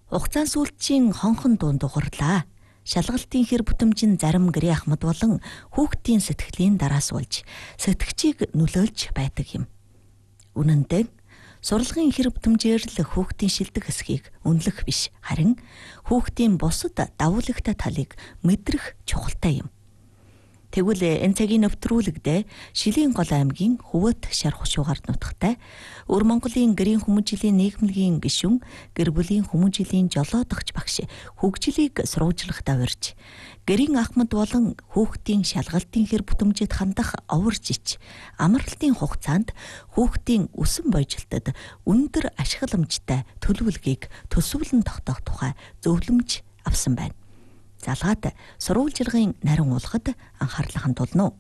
Хугацаан сүүлчийн хонхон дунд ухарлаа. Шалгалтын хэр бүтэмжин зарим гэрээ ахмад болон хүүхдийн сэтгэлийн дараас болж сэтгчийг нөлөөлж байдаг юм. Үнэн дээр сурлагын хэр бүтэмжээр л хүүхдийн шилдэг хэсгийг үнэлэх биш, харин хүүхдийн бусад давуулагтай талыг мэдрэх чухалтай юм. Тэгвэл энэ цагийн нэвтрүүлэгдээ Шилийн Гол аймгийн Хөвөт Шар хушуугаар нутагтай Өр Монголын гэрийн хүмүүжлийн нийгмийн гишүүн гэр бүлийн хүмүүжлийн жолоодогч багш хөгжлийг сурвалжлахдаа урьж гэрийн ахмад болон хүүхдийн шалгалтын хэр бүтэмжид хандах оворж ич амралтын хугацаанд хүүхдийн өсөн боёжилтод өндөр ашигламжтай төлөвлөгөөг төсвөлн тогтоох тухай зөвлөмж авсан байна. Залгаад сурвалжлагын нарийн уулгад анхаарлаа хандуулна.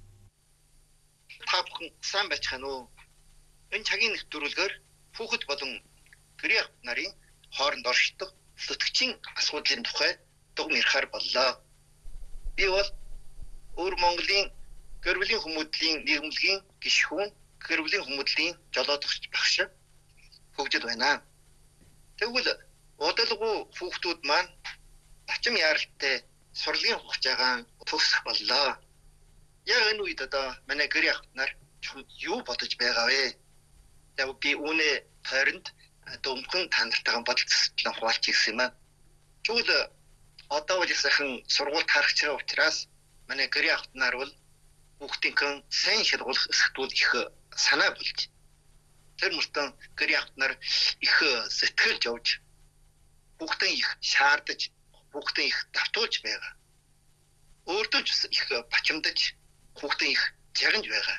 Та бүхэн сайн байцгаана уу? Энэ цагийн нэвтрүүлгээр хүүхэд болон гэрийн ахмад нарын хооронд оршдог сэтгчийн асуудлын тухай дугм ярихаар боллоо. Би бол Өр Монголын гэр бүлийн хүмүүжлийн нийгмийн гишүүн гэр бүлийн хүмүүжлийн жолоодогч багш хөгжил байна. Тэгвэл удалгүй хүүхдүүд маань Ачим яаралтай сурлагын хугацаагаа төгсөх боллоо. Яг энэ үед одоо манай гэрийн ахмад нар юу бодож байгаа вэ? Яг би үүнээ тойронд дүнхэн танартайгаа бодолцсон хуваалц хийсэн юм аа. Тэгвэл одоо бол сайхан сургууль харах байгаа учраас манай гэрийн ахмад нар бол хүүхдийн сайн шалгуулах эсхтүүл их санаа болж. Тэр мөртөө гэрийн ахмад нар их сэтгэлж явж хүүхдийн их шаардаж хүүхдийн их давтуулж байгаа. Өөртөө ч их бачимдаж хүүхдийн их жагнж байгаа.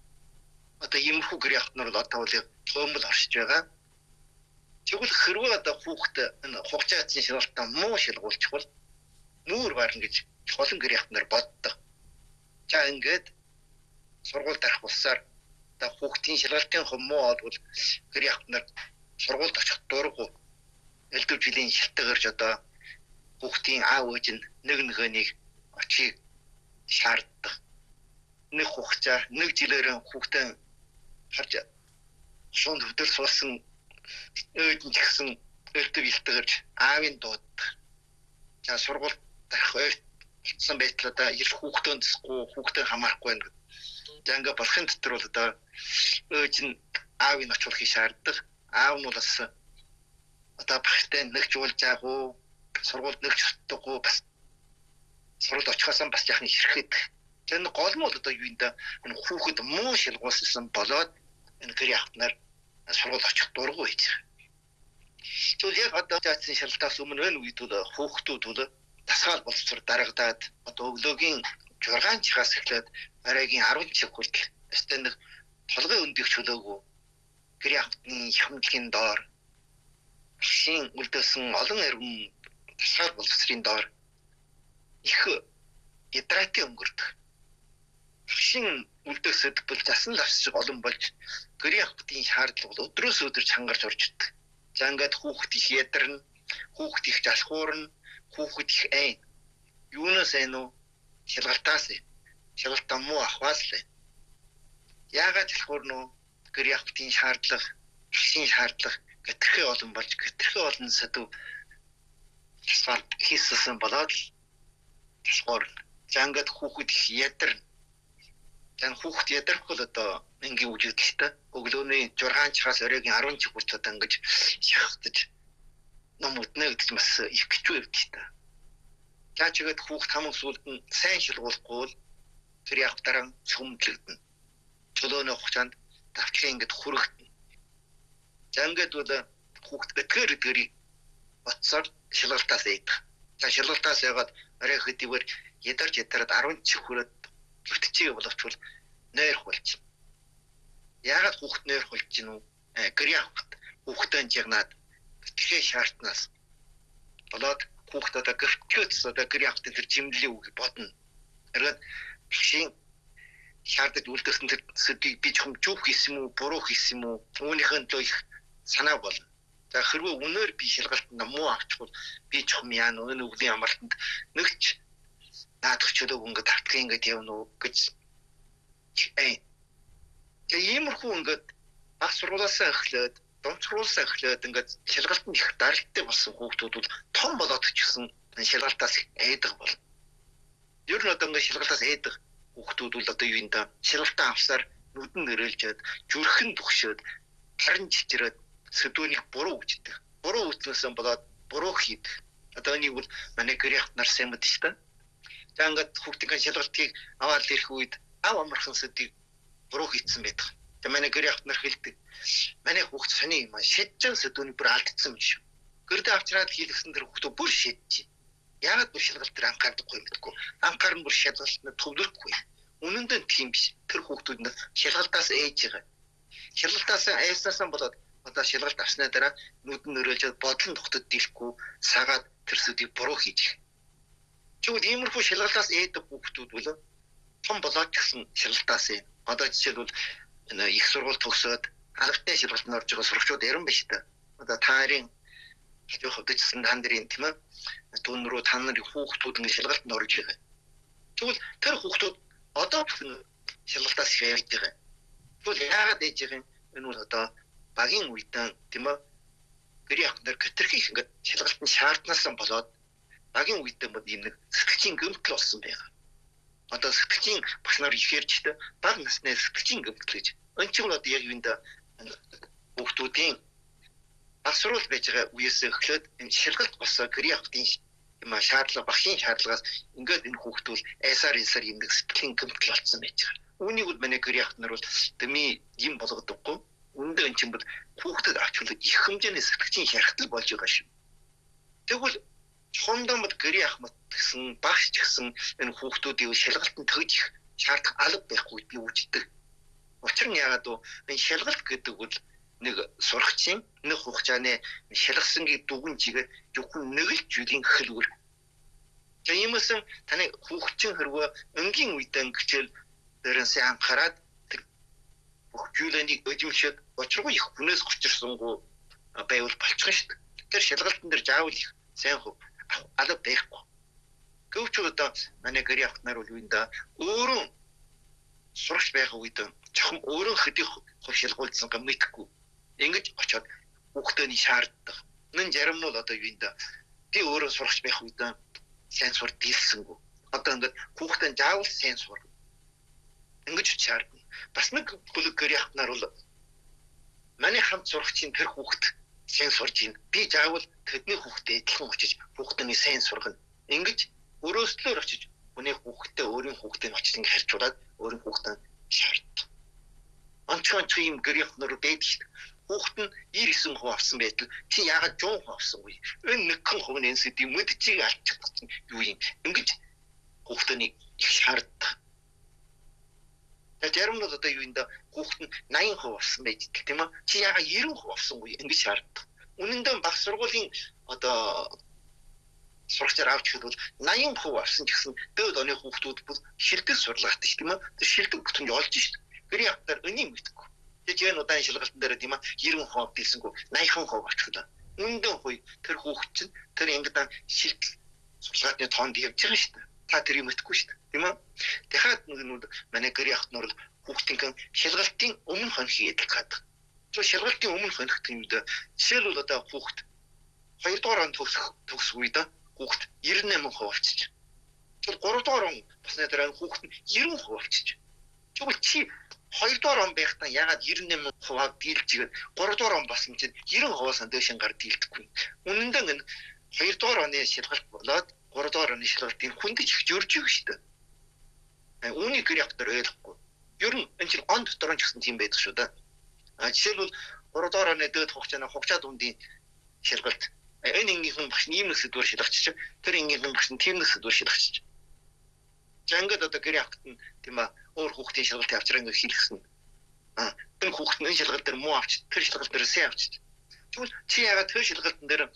Одоо иймэрхүү гэрийн ахмад нар одоо бол төмөл оршиж байгаа. Тэгвэл хэрвээ одоо хүүхд энэ хугацааны шалгалтаа муу шалгуулчих бол нүүр барна гэж олон гэрийн ахмад нар боддог. За ингээд сургууль дарах болсоор одоо хүүхдийн шалгалтын муу бол гэрийн ахмад нар сургуульд очих дурггүй. Элдв жилийн шалтгаалж одоо хүүхдийн аав ээж нь нэг очиг шаарддаг. Нэг хугацаа нэг жилээр хүүхдээ харж шунд өвдөр суусан ээж нь гэсэн элдв илтгэж аавын дууддаг. За сургууль дарах ойлцсон байтал одоо ил хүүхдөөндсгүй хүүхдээ хамаарахгүй байна. За ингээ болохын дотор бол одоо ээж нь аавыг очихыг шаарддаг. Аав нь бол бас одоо багштай нэг жуулж аагүй сургуульд нэг чөлтөггүй бас сургуульд очихоос бас яхаа хэрхэд. Тэр гол нь бол одоо юу юм да энэ хүүхэд муу шалгуулсан болоод энэ гэрийн ахмад нар сургуульд очих дурггүй байж байгаа. Тэгвэл яг одоо заасан шалгалтаас өмнө энэ үед бол хүүхдүүд бол дасгаал боловсрол дарагдаад одоо өглөөгийн 6 цагаас эхлээд оройгийн 10 цаг хүртэл өстэй нэг толгойн өндийг чөлөөгүй гэрийн ахмадны хэмнэлгийн доор шин үлдээсэн олон эргэн тасгаал боловсрын доор их ядратын өнгөрдөг. Шин үлдээсэд бол засан лавсч олон болж гэрийн ахмадын шаардлага бол өдрөөс өдөр чангарч орж ирдэг. За ингээд хүүхд их ядарна, хүүхд их залхуурна, хүүхд их айн. Юунаас айн уу? Шалгалтаас. Шалгалтаа муу ахваас л. Яагаад залхуурна уу? Гэрийн ахмадын шаардлага, шин шаардлага гэтэрхээ олон болж гэтэрхээ олон сэдв асфальт хийсэн болоод залхуурна. За ингээд хүүхд их ядарна. Тэн хүүхд ядарх бол одоо энгийн үжилтэлтэй өглөөний 6 цагаас оройгийн 10 цаг хүртэл одоо ингэж шахагдаж ном үтнэ гэдэг бас их хэцүү явдалтай. За чигээд хүүхд хамаг сүлд нь сайн шалгуулахгүй бол тэр яг дараа цөмдлөгдөн. Чөлөөний хугацаанд давчгийн ингэж хүрэгдэн. За ингээд бол хүүхд гэтгэр боцоор шалгалтаас ийдэх. За шалгалтаас ягаад орой хөдөлгөөр ядарч ядараад 10 цаг хүрээд зүтчихээ боловчвол нойрх болж. Яагаад хүүхд нойрх болж гинүү? Гэрийн ахмад хүүхдэн жигнаад гэтгэхээ шаарднаас болоод хүүхд одоо гэвчөөс одоо гэрийн ахмадын тэр жимлийн үг бодно. Эргээд багшийн шаардаж үлдээсэн тэр сэдвийг би чухам зүг хийсэн юм уу, буруу хийсэн юм уу? Үүнийхэн төлөө их санаа болно. За хэрвээ үнээр би шалгалтанд муу авчихвал би чухам яана өнөө өвлийн амралтанд нэгч наадах чөлөөг ингээд тавтах ингээд явна уу гэж. Тэгээ иймэрхүү ингээд баг сургуулиасаа эхлээд донцруулсаа эхлээд ингээд шалгалтанд их даралтай болсон хүүхдүүд бол том болоод ч гэсэн шалгалтаас айдаг бол. Ер нь одоо ингээд шалгалтаас айдаг хүүхдүүд бол одоо юу юм да шалгалтаа авсаар нүдэн нэрэлжээд зүрхэн тухшаад харин чичрээд сэдвүнийг буруу үждэг. Буруу үзнээс болоод буруу хийдэг. Одоо энийг бол манай гэрийнх нар сайн мэдэн шүү дээ. За ингээд хүүхдийн шалгалтыг аваад ирэх үед амархан сэдвийг буруу хийсэн байдаг. Тэгээ манай гэрийнх нар хэлдэг. Манай хүүхд сони юм аа шидэж сэдвүнийг бүр алдсан юм шүү. Гэрдээ авчраад хийлгсэн тэр хүүхдөө бүр шидэж. Яагаад бүр шалгалт дээр анхаардаггүй юм бэ? Анхаарн бүр шалгалтанд төвлөрөхгүй. Үнэн дээр тийм биш. Тэр хүүхдүүд нь шалгалтаас ээж байгаа. Шалгалтаас айсаасан болоод одоо шалгалт авсны дараа нүдэн нөрөөлж бодлон тогтод дийлэхгүй сагаад тэр сэдвийг буруу хийж. Тэгвэл иймэрхүү шалгалтаас ээдэг хүүхдүүд бол том болоод гэсэн шалгалтаас ээ. Одоо жишээлбэл их сургууль төгсөөд албатай шалгалтанд орж байгаа сурагчид яран байна шүү дээ. Одоо таарын хажуу хөвдөжсөн хандрын тийм ээ түн рүү та нарын хүүхдүүд ингэ шалгалтанд орж байгаа. Тэгвэл тэр хүүхдүүд одоо шалгалтаас яаж байгаа. Тэгвэл яагаад ээж байгаа юм? Энэ бол одоо багийн үедээ тийм ээ гэрийн ахнаар хэтэрхий ингээд шалгалтанд шаарднаас болоод багийн үедээ мод юм нэг сэтгчийн гэмтэл болсон байгаа. Одоо сэтгчийн багш нар ихээрчтэй баг насны сэтгчийн гэмтэл гэж. Энэ ч бол одоо яг юунд хүүхдүүдийн асуурал байж байгаа үеэс эхлээд энэ шалгалт босоо гэрийн ахтын юм шаардлага багшийн шаардлагаас ингээд энэ хүүхдүүд айсаар юм нэг сэтгэлийн гэмтэл болсон байж байгаа. Үүнийг бол манай гэрийн ахт нар бол дэмий юм болгодоггүй. Үндэ энэ ч юм бол хүүхдэд авчвал их хэмжээний сэтгчийн шархтал болж байгаа шүү. Тэгвэл хондомд гэрийн ахмад гэсэн багш ч гэсэн энэ хүүхдүүдийн шалгалтанд төгж их шаардах алба байхгүй би үздэг. Учир нь яагаад вэ? Энэ шалгалт гэдэг бол нэг сурагчийн нэг хугацааны шалгасангийн дүгнжигээ зөвхөн нэг л жилийн хэлбэр. За иймээс таны хүүхдийн хэрвээ өнгийн үедээ хичээл дээрээс анхаарад тэр бүх жилэнийг өдөршөд очиргүй их хүнээс гочирсангүй байвал болчихно шүү дээ. Тэр шалгалтын дээр заавал их сайн алба байхгүй. Гэвч одоо манай гэрийн ахт нар бол юунда өөрөө сурагч байх үед чухам өөрөө хэдий хувьшилгуулсан юм мэдхгүй. Ингэж очиод хүүхдөөний шаарддаг. Нэн зарим нь бол одоо юунда би өөрөө сурагч байх үед сайн сур дийлсэнгүй. Одоо ингээд хүүхдэн заавал сайн сур. Ингэж шаардна. Бас нэг бүлэг гэрийн ахт нар бол манай хамт сурагчийн тэр хүүхд сайн сурж ийн. Би заавал тэдний хүүхдэд адилхан очиж хүүхдний сайн сургана. Ингэж өрөөслөөр очиж хүний хүүхдтэй өөрийн хүүхдийг очиж ингэ харьцуулаад өөрийн хүүхдээ шаарддаг. Онцгой юм гэрийн ахт нар байдаг. Хүүхд нь 99% авсан байтал чи яагаад 100% авсангүй? Энэ 1% энэсэдийн мэдчийг алчихсан юу юм? Ингэж хүүхдний их шаарддаг. Зарим нь одоо юу юм да хүүхд нь 80% авсан байж тийм ээ. Чи яагаад 90% авсангүй? Ингэж шаарддаг. Үнэн дээр баг сургуулийн одоо сурагчаар авч хэлбэл 80% авсан ч гэсэн дээд оны хүүхдүүд бүр шилдэг сурлагатай шүү тийм ээ. Тэр шилдэг бүтэмж олж шүү. Гэрийн ахтар энийг мэдгүй. Тэгээд энэ удааны шалгалтын дээр тийм ээ 90% дийлсэнгүй 80% авчихлаа. Үндэн хүй тэр хүүхд чинь тэр ингэдэ шилдэг сурлагааны тоонд явж байгаа шүү дээ. Та тэрийг мэдгүй шүү дээ. Тийм ээ. Дахиад нэг манай гэрийн ахт нар хүүхдийн шалгалтын өмнө хонх хийдэг гэдэг. Тэр шалгалтын өмнө хонх гэмд жишээлбэл одоо хүүхд 2 дугаар он төгсөх үед хүүхд 98% авчиж. Тэр 3 дугаар он басны дараа хүүхд нь 90% авчиж. Тэгвэл чи 2 дугаар он байхдаа ягаад 98% дийлжгээд 3 дугаар он басан чинь 90%-аас дээш гар дийлдэхгүй. Үнэн дээр энэ 2 дугаар оны шалгалт болоод 3 дугаар оны шалгалтын хүндэж их жөрж байгаа шүү дээ. Үүнийг гэрийн ахтар ойлгохгүй. Ер нь энэ чинь он дотор нь ч гэсэн тийм байдаг шүү дээ. Жишээлбэл 3 дугаар оны дээд хугацааны хугацаа дундын шалгалт энэ ингийн багш нь ийм нэг сэдвээр шалгачиж тэр ингийн багш нь тийм нэг сэдвээр шалгачиж. Жангад одоо гэрийн ахт нь тийм аа өөр хүүхдийн шалгалтыг авчраа ингэ хийлгсэн. Энэ хүүхд нь энэ шалгалт дээр муу авч тэр шалгалт дээр сайн авчиж. Тэгвэл чи яагаад тэр шалгалтын дээр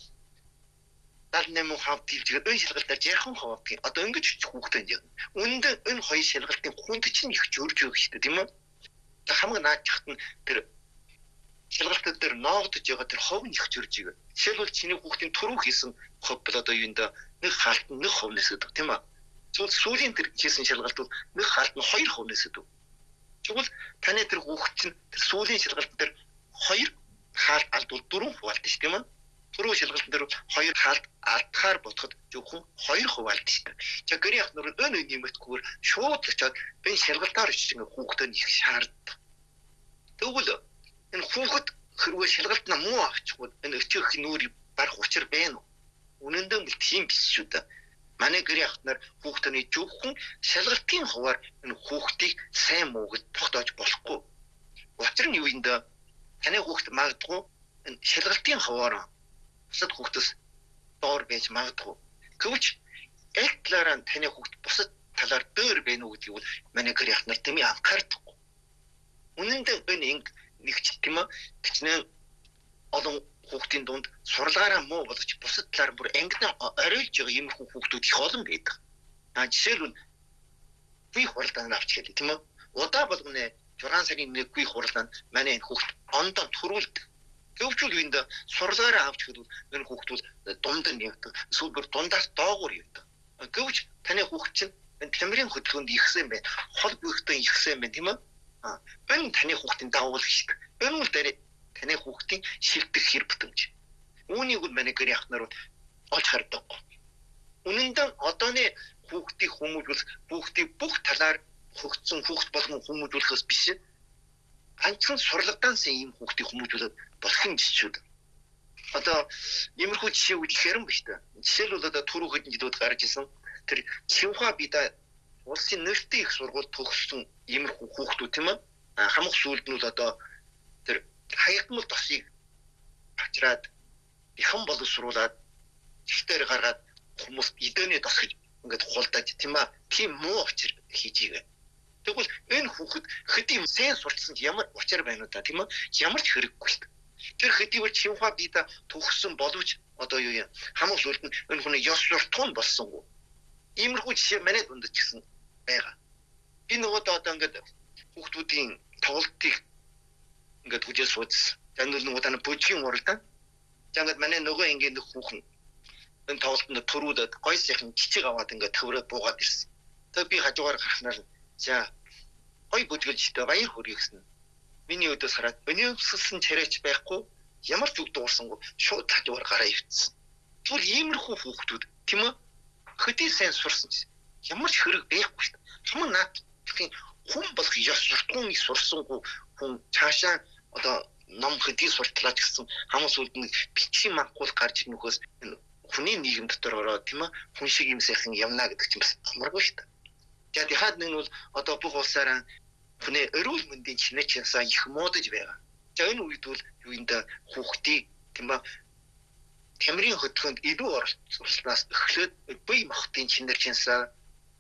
78% дийлжгээд энэ шалгалт дээр 60% гэх. Одоо ингэж хүүхдэнд яг. Үүндээ энэ хоёр шалгалтын хүнд чинь их жөрж байгаа шүү дээ тийм үү? Хамаг наачхад нь тэр шалгалтад дээр ноогдож байгаа тэр хов нь их жөрж байгаа. Жишээлбэл чиний хүүхдийн түрүү хийсэн хов бол одоо юунда нэг хаалт нь 1% нэсэдэг тийм үү? Тэгвэл сүүлийн тэр хийсэн шалгалт бол нэг хаалт нь 2% нэсэдэг. Тэгвэл таны тэр хүүхд чинь тэр сүүлийн шалгалт дээр 2 хаалт алдвал 4 хуваалт шүү дээ. Түрүү шалгалтын дээр 2 хаалт алдахаар бодоход зөвхөн 2 хуваалт шүү дээ. За гэрийн ах нар өн нэмэгдэхгүйгээр шууд л очиод энэ шалгалтаар чинь хүүхдээ их шаарддаг. Тэгвэл энэ хүүхэд хэрвээ шалгалтнаа муу авчихвал энэ өчөөх нүур барах учир байна уу? Үнэн дээр бол тийм биш шүү дээ. Манай гэрийн ах нар хүүхдийн зөвхөн шалгалтын хуваар энэ хүүхдийг сайн муугад тогтоож болохгүй. Учир нь юу юм бэ? Таны хүүхд магадгүй энэ шалгалтын хуваар бусад хүүхдээс доор байж магадгүй. Гэвч яг талаараа таны хүүхд бусад талаар дөр байна уу гэдгийг манай гэрийн ах нар тэмээ анхаардаг. Үнэн дээр энэ нэгч тийм ээ гэвч олон хүүхдийн дунд сурлагаараа муу боловч бусад талаар бүр ангинаа оройлж байгаа иймэрхүү хүүхдүүд их олон байдаг. Жишээлбэл би хуралдаанд авч хэлээ тийм ээ. Удаа болгоно 6 сарын 1-ний хуралдаанд манай энэ хүүхд ондоо төрүүлдэг. Гэвч үнд сурлагаараа авч хэлвэл энэ хүүхдүүд дунд нь явдаг. Эсвэл бүр дундаас доогуур явдаг. Гэвч таны хүүхд чинь энэ тамирын хөдөлгөөнд ихсэн байна. Хол бүхтэн ихсэн байна тийм ээ. Энэ таны хүүхдийн давуу шүү дээ. Энэ үл дээр таны хүүхдийн шилдэг хэр бүтэмж. Үүнийг манай гэрийн ах нар олж хардаг. Үнэн дээр одооны хүүхдийг хүмүүжүүлэх хүүхдийг бүх талаар хөгжсөн хүүхд болгон хүмүүжүүлэхээс биш. Ганцхан сурлагдаанс ийм хүүхдийг хүмүүжүүлээд болох юм биш шүү дээ. Одоо иймэрхүү жишээ үл ихээр юм ба шүү дээ. Жишээлбэл одоо түрүү хэдэн жилүүд гарч исэн тэр Чинхуа бида улсын нэртэй их сургууль төгссөн иймэрхүү хүүхдүүд тийм ээ. Хамаг сүүлд нь одоо тэр хаягдмал тосыг авчираад ихэн боловсруулад ихтер гаргаад хүмүүс эдөөний тос гэж ингээд хулдаад тийм ээ. Тийм муу учир хийж игээ. Тэгвэл энэ хүүхэд хэдийн сайн сурчсан ямар учир байна уу та тийм ээ. Ямар ч хэрэггүй шүү дээ. Тэр хэдийгээр Чинхуа бида төгссөн боловч одоо юу юм хамаг сүүлд нь энэ хүний ёс суртахуун болсонгүй. Иймэрхүү жишээ манай дунд ч гэсэн байгаа. Би нөгөө одоо ингээд хүүхдүүдийн тоглолтыг ингээд хүжээс суудсан. Тэнд нөгөө таны бүжгийн уралдаан. За ингээд манай нөгөө ингээд хүүхэн энэ тоглолтод төрүүлээд гой сайхан жижиг аваад ингээд төврөө буугаад ирсэн. Тэгээ би хажуугаар гарахнаар за гой бүжгэлжтэй баяр хүргэе гэсэн. Миний өдөөс хараад өнөөсөлсөн чарайч байхгүй ямар ч үг дуурсангүй шууд хажуугаар гараа ивцсэн. Тэгвэл иймэрхүү хүүхдүүд тийм ээ хөдий сайн сурсан чинь ямар ч хэрэг байхгүй шүү дээ. Хамаг наад тийм хүн болох ёс суртахууныг сурсангүй хүн цаашаа одоо ном хөдий суртлаа гэсэн хамаг сүлд нь бичгийн мангуул гарч ирнөхөөс хүний нийгэм дотор ороод тийм ээ хүн шиг юм сайхан явна гэдэг чинь бас амаргүй шүү дээ. Тэгээд яхад нэг нь бол одоо бүх улсаараа хүний эрүүл мэндийн чинээч ясаа их муудаж байгаа. За энэ үед бол юу юм да хүүхдийг тийм ээ тамирын хөдөлгөөнд илүү оролцуулснаас эхлээд бие махбодын чинээр чинсаа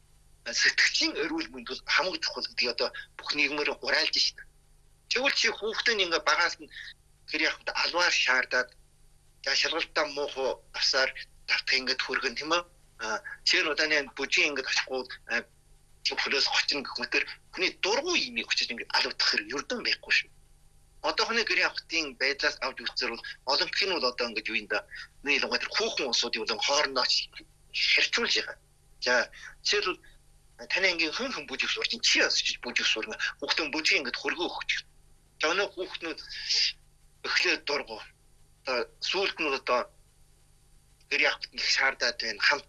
сэтгцийн эрүүл мэнд бол хамаг чухал гэдгийг одоо бүх нийгмээр уриалж шít. Тэгвэл чи хүүхдийн ингээ багаас нь тэр яг албаар шаардаад за шалгалтаа муухай авсаар тавтах ингээд хүргэн тийм ээ. Чи өдөөний бүжгийн ингээд очихгүй хөлөөс очно гэх мэтэр хүний дургуй юм очиж ингээд алуудах хэрэг ердөн байхгүй шүү. Одоохны гэрийн ахтын байдлаас авч үзсээр бол олимпик нь бол одоо ингээд юу юм да нэг л гоо хүүхэн улсуудын болон хоорондоо хэрчүүлж байгаа. За жишээл таны ангийн хүн бүжиг сурч чи ясч бүжиг сурна хүүхдэн бүжиг ингээд хөргөө өгч. За өнөө хүүхднүүд эхлээд дургу одоо сүүлд нь одоо гэрийн ахт их шаардаад байна хамт